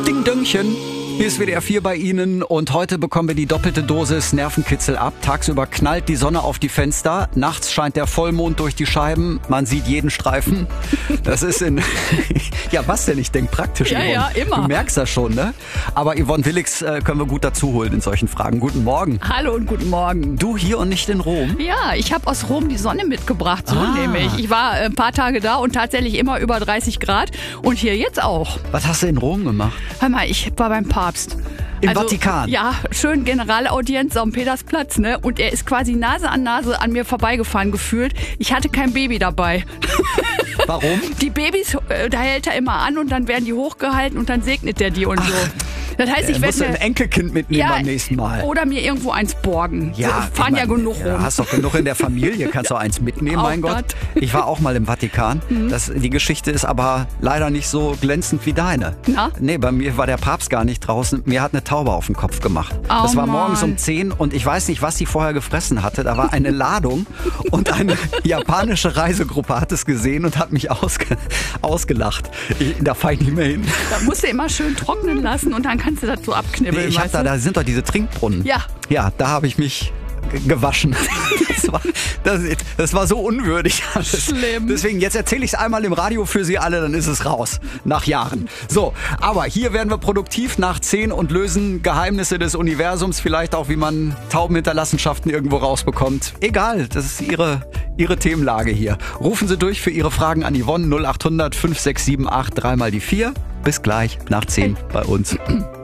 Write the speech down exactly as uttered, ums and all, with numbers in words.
Ding Döngchen. Hier ist W D R vier bei Ihnen und heute bekommen wir die doppelte Dosis Nervenkitzel ab. Tagsüber knallt die Sonne auf die Fenster, nachts scheint der Vollmond durch die Scheiben, man sieht jeden Streifen. Das ist in... ja, was denn? Ich denke praktisch, Ja, Yvonne. ja, immer. Du merkst das schon, ne? Aber Yvonne Willix äh, können wir gut dazu holen in solchen Fragen. Guten Morgen. Hallo und guten Morgen. Du hier und nicht in Rom? Ja, ich habe aus Rom die Sonne mitgebracht, so Ah. nämlich. Ich war äh, ein paar Tage da und tatsächlich immer über dreißig Grad und hier jetzt auch. Was hast du in Rom gemacht? Hör mal, ich war beim Papst. Im Vatikan? Ja, schön Generalaudienz am Petersplatz, ne? Und er ist quasi Nase an Nase an mir vorbeigefahren gefühlt. Ich hatte kein Baby dabei. Warum? Die Babys, äh, da hält er immer an und dann werden die hochgehalten und dann segnet er die und so. Das heißt, ich Ich musst du werde ein Enkelkind mitnehmen beim nächsten Mal. Oder mir irgendwo eins borgen. Ja, so, fahren ich ja mein, genug ja, rum. hast doch genug in der Familie, kannst du eins mitnehmen, Auch mein Gott. das. Ich war auch mal im Vatikan. Das, die Geschichte ist aber leider nicht so glänzend wie deine. Na? Nee, bei mir war der Papst gar nicht draußen. Mir hat eine Taube auf den Kopf gemacht. Oh, das war morgens Mann. um zehn und ich weiß nicht, was sie vorher gefressen hatte. Da war eine Ladung und eine japanische Reisegruppe hat es gesehen und hat mich ausge, ausgelacht. Ich, da fahre ich nicht mehr hin. Da musst du immer schön trocknen lassen und dann kannst du das so abknibbeln. Nee, ich hab weißt da, du? da sind doch diese Trinkbrunnen. Ja. Ja, da habe ich mich g- gewaschen. Das war, das, das war so unwürdig alles. Schlimm. Deswegen, jetzt erzähle ich es einmal im Radio für Sie alle, dann ist es raus. Nach Jahren. So, aber hier werden wir produktiv nach zehn und lösen Geheimnisse des Universums. Vielleicht auch, wie man Taubenhinterlassenschaften irgendwo rausbekommt. Egal, das ist Ihre, Ihre Themenlage hier. Rufen Sie durch für Ihre Fragen an Yvonne null acht hundert fünf sechs sieben acht, dreimal die vier. Bis gleich nach zehn bei uns.